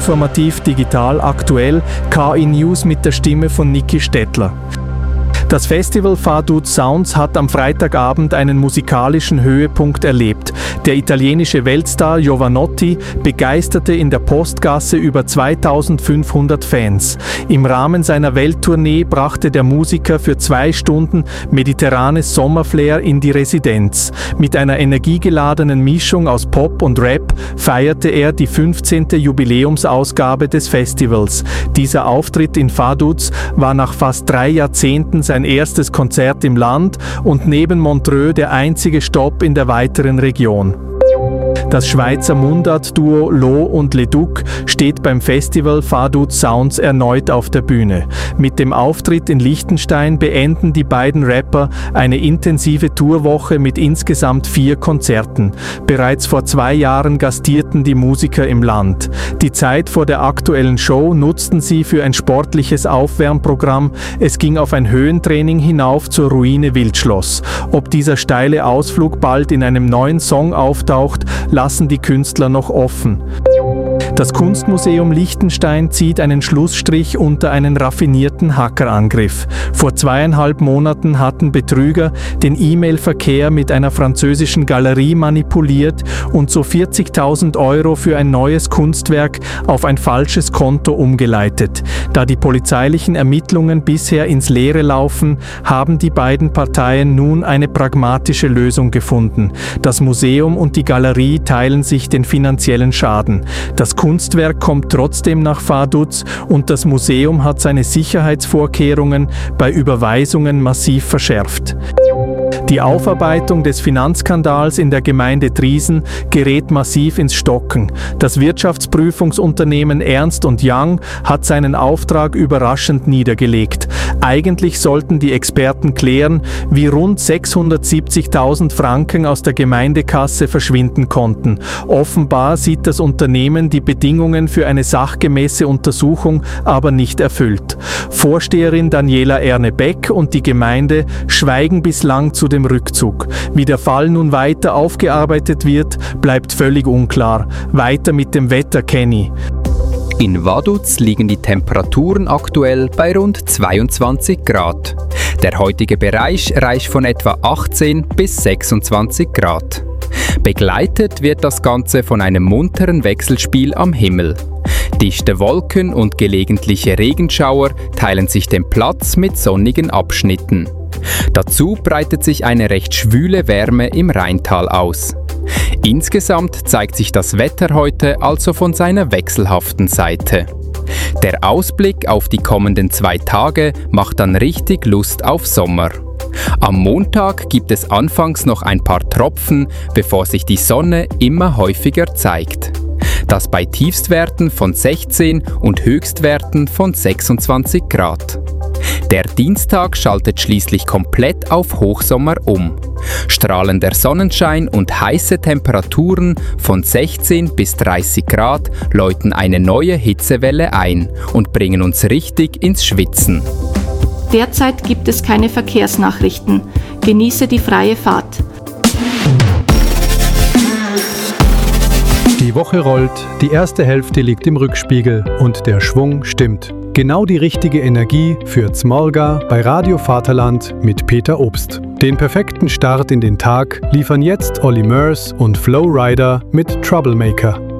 Informativ Digital aktuell KI News mit der Stimme von Niki Stettler. Das Festival Vaduz Sounds hat am Freitagabend einen musikalischen Höhepunkt erlebt. Der italienische Weltstar Jovanotti begeisterte in der Postgasse über 2500 Fans. Im Rahmen seiner Welttournee brachte der Musiker für 2 Stunden mediterranes Sommerflair in die Residenz. Mit einer energiegeladenen Mischung aus Pop und Rap feierte er die 15. Jubiläumsausgabe des Festivals. Dieser Auftritt in Vaduz war nach fast 3 Jahrzehnten sein erstes Konzert im Land und neben Montreux der einzige Stopp in der weiteren Region. Das Schweizer Mundart-Duo Lo und Leduc steht beim Festival Vaduz Sounds erneut auf der Bühne. Mit dem Auftritt in Liechtenstein beenden die beiden Rapper eine intensive Tourwoche mit insgesamt 4 Konzerten. Bereits vor 2 Jahren gastierten die Musiker im Land. Die Zeit vor der aktuellen Show nutzten sie für ein sportliches Aufwärmprogramm. Es ging auf ein Höhentraining hinauf zur Ruine Wildschloss. Ob dieser steile Ausflug bald in einem neuen Song auftaucht, lassen die Künstler noch offen. Das Kunstmuseum Liechtenstein zieht einen Schlussstrich unter einen raffinierten Hackerangriff. Vor 2,5 Monaten hatten Betrüger den E-Mail-Verkehr mit einer französischen Galerie manipuliert und so 40.000 € für ein neues Kunstwerk auf ein falsches Konto umgeleitet. Da die polizeilichen Ermittlungen bisher ins Leere laufen, haben die beiden Parteien nun eine pragmatische Lösung gefunden. Das Museum und die Galerie teilen sich den finanziellen Schaden. Das Kunstwerk kommt trotzdem nach Vaduz und das Museum hat seine Sicherheitsvorkehrungen bei Überweisungen massiv verschärft. Die Aufarbeitung des Finanzskandals in der Gemeinde Triesen gerät massiv ins Stocken. Das Wirtschaftsprüfungsunternehmen Ernst & Young hat seinen Auftrag überraschend niedergelegt. Eigentlich sollten die Experten klären, wie rund 670.000 Franken aus der Gemeindekasse verschwinden konnten. Offenbar sieht das Unternehmen die Bedingungen für eine sachgemäße Untersuchung aber nicht erfüllt. Vorsteherin Daniela Erne-Beck und die Gemeinde schweigen bislang zu dem Rückzug. Wie der Fall nun weiter aufgearbeitet wird, bleibt völlig unklar. Weiter mit dem Wetter, Kenny. In Vaduz liegen die Temperaturen aktuell bei rund 22 Grad. Der heutige Bereich reicht von etwa 18 bis 26 Grad. Begleitet wird das Ganze von einem munteren Wechselspiel am Himmel. Dichte Wolken und gelegentliche Regenschauer teilen sich den Platz mit sonnigen Abschnitten. Dazu breitet sich eine recht schwüle Wärme im Rheintal aus. Insgesamt zeigt sich das Wetter heute also von seiner wechselhaften Seite. Der Ausblick auf die kommenden 2 Tage macht dann richtig Lust auf Sommer. Am Montag gibt es anfangs noch ein paar Tropfen, bevor sich die Sonne immer häufiger zeigt. Das bei Tiefstwerten von 16 und Höchstwerten von 26 Grad. Der Dienstag schaltet schließlich komplett auf Hochsommer um. Strahlender Sonnenschein und heiße Temperaturen von 16 bis 30 Grad läuten eine neue Hitzewelle ein und bringen uns richtig ins Schwitzen. Derzeit gibt es keine Verkehrsnachrichten. Genieße die freie Fahrt. Die Woche rollt, die erste Hälfte liegt im Rückspiegel und der Schwung stimmt. Genau die richtige Energie für Zmorga bei Radio Vaterland mit Peter Obst. Den perfekten Start in den Tag liefern jetzt Olly Murs und Flow Rider mit Troublemaker.